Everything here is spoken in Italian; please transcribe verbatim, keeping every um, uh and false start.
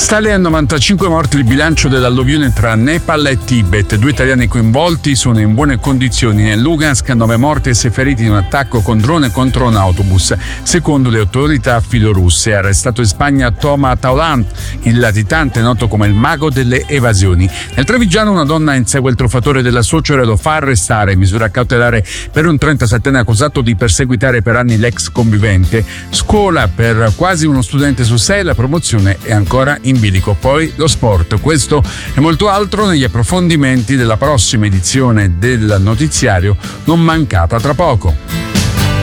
Stale a novantacinque morti il bilancio dell'alluvione tra Nepal e Tibet. Due italiani coinvolti sono in buone condizioni. Nel Lugansk nove morti e sei feriti in un attacco con drone contro un autobus. Secondo le autorità filorusse, arrestato in Spagna Toma Taulant, il latitante noto come il mago delle evasioni. Nel Trevigiano una donna insegue il truffatore della suocera e lo fa arrestare. Misura cautelare per un trentasettenne accusato di perseguitare per anni l'ex convivente. Scuola per quasi uno studente su sei, la promozione è ancora in bilico. Poi lo sport, questo e molto altro negli approfondimenti della prossima edizione del notiziario, non mancata tra poco.